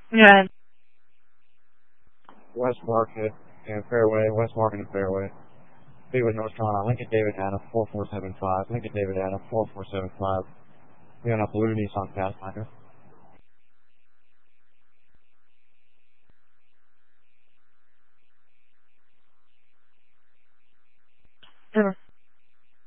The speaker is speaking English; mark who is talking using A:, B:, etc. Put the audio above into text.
A: Yeah.
B: West Market and Fairway, West Market and Fairway. Fleetwood, North Carolina. Lincoln David Hannah, 4475. Lincoln David Hannah, 4475. Leon Upaloo, Nissan Pathfinder.